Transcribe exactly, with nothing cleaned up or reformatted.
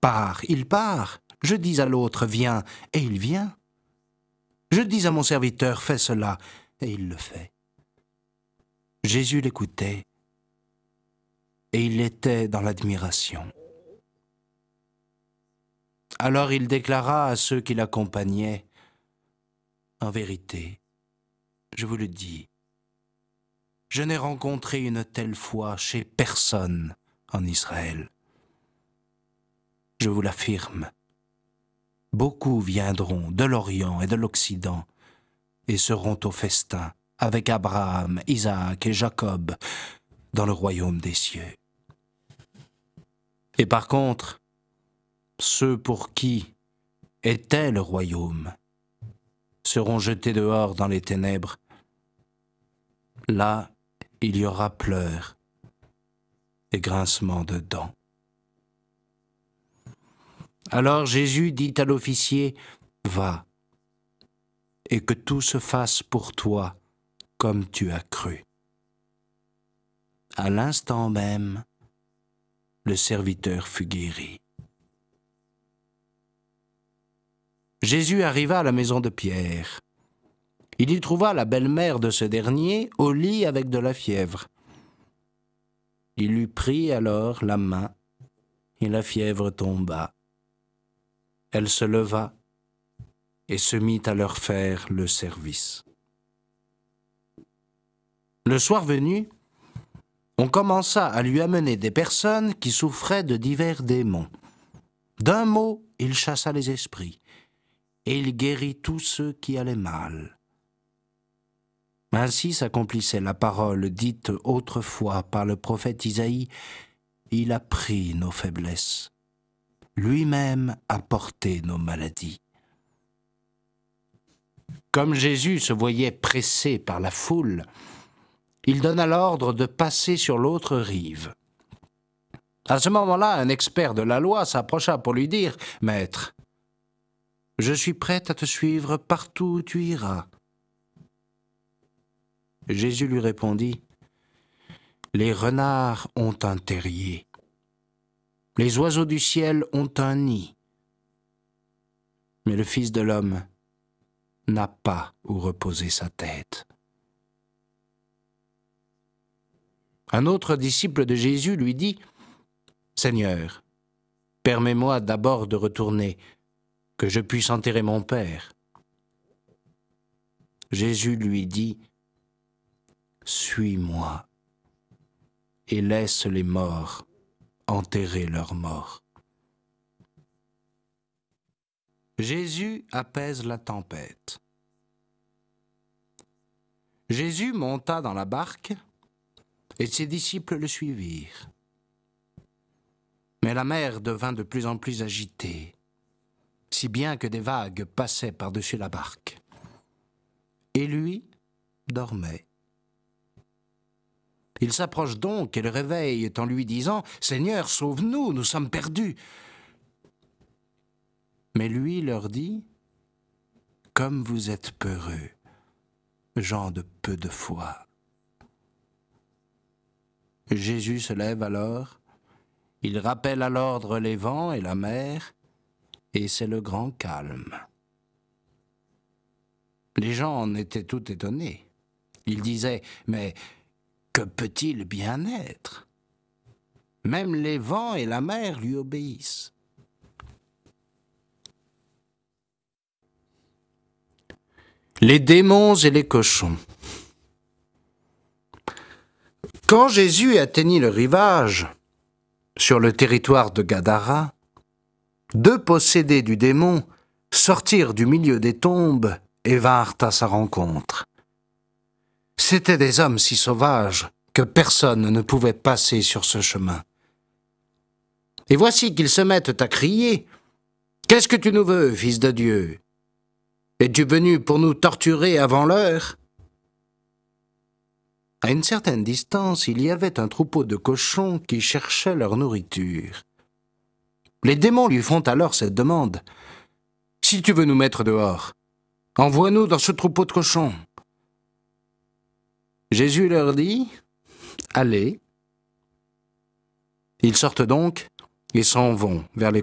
Pars, il part. Je dis à l'autre, viens, et il vient. Je dis à mon serviteur, fais cela, et il le fait. Jésus l'écoutait, et il était dans l'admiration. Alors il déclara à ceux qui l'accompagnaient, « En vérité, je vous le dis, je n'ai rencontré une telle foi chez personne en Israël. Je vous l'affirme, beaucoup viendront de l'Orient et de l'Occident et seront au festin avec Abraham, Isaac et Jacob dans le royaume des cieux. Et par contre, ceux pour qui était le royaume seront jetés dehors dans les ténèbres. Là, il y aura pleurs et grincement de dents. » Alors Jésus dit à l'officier, « Va, et que tout se fasse pour toi comme tu as cru. » À l'instant même, le serviteur fut guéri. Jésus arriva à la maison de Pierre. Il y trouva la belle-mère de ce dernier au lit avec de la fièvre. Il lui prit alors la main et la fièvre tomba. Elle se leva et se mit à leur faire le service. Le soir venu, on commença à lui amener des personnes qui souffraient de divers démons. D'un mot, il chassa les esprits et il guérit tous ceux qui allaient mal. Ainsi s'accomplissait la parole dite autrefois par le prophète Isaïe, « Il a pris nos faiblesses. Lui-même a porté nos maladies. » Comme Jésus se voyait pressé par la foule, il donna l'ordre de passer sur l'autre rive. À ce moment-là, un expert de la loi s'approcha pour lui dire, « Maître, je suis prêt à te suivre partout où tu iras. » Jésus lui répondit, « Les renards ont un terrier. Les oiseaux du ciel ont un nid. Mais le Fils de l'homme n'a pas où reposer sa tête. » Un autre disciple de Jésus lui dit, « Seigneur, permets-moi d'abord de retourner, que je puisse enterrer mon Père. » Jésus lui dit, « Suis-moi et laisse les morts enterrer leurs morts. » Jésus apaise la tempête. Jésus monta dans la barque et ses disciples le suivirent. Mais la mer devint de plus en plus agitée, si bien que des vagues passaient par-dessus la barque. Et lui dormait. Il s'approche donc et le réveille en lui disant, « Seigneur, sauve-nous, nous sommes perdus. » Mais lui leur dit, « Comme vous êtes peureux, gens de peu de foi. » Jésus se lève alors, il rappelle à l'ordre les vents et la mer, et c'est le grand calme. Les gens en étaient tout étonnés. Ils disaient, « Mais que peut-il bien être? Même les vents et la mer lui obéissent. » Les démons et les cochons. Quand Jésus atteignit le rivage, sur le territoire de Gadara, deux possédés du démon sortirent du milieu des tombes et vinrent à sa rencontre. C'étaient des hommes si sauvages que personne ne pouvait passer sur ce chemin. Et voici qu'ils se mettent à crier, « Qu'est-ce que tu nous veux, Fils de Dieu? Es-tu venu pour nous torturer avant l'heure ?» À une certaine distance, il y avait un troupeau de cochons qui cherchaient leur nourriture. Les démons lui font alors cette demande, « Si tu veux nous mettre dehors, envoie-nous dans ce troupeau de cochons. » Jésus leur dit, « Allez. » Ils sortent donc et s'en vont vers les